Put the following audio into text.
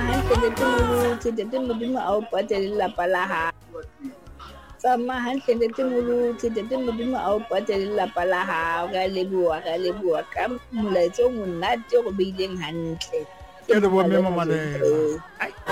hantle ntate Modimo a o patele lelapa la hao. Tsamaya hantle ntate Modimo a o patele lelapa la hao. Re a leboha ka molaetsa o monate o re beileng hantle. Ke leboha mme Mamalema.